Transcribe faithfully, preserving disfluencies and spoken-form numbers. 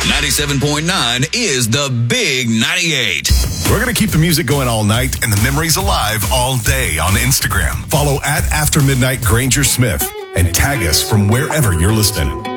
ninety-seven point nine is the Big ninety-eight. We're going to keep the music going all night and the memories alive all day on Instagram. Follow at After Midnight Granger Smith and tag us from wherever you're listening.